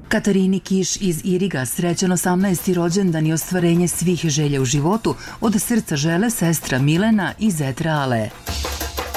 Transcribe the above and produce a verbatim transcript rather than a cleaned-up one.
Katarini Kiš iz Iriga srećan osamnaesti rođendan i ostvarenje svih želja u životu od srca žele sestra Milena i zet Ale.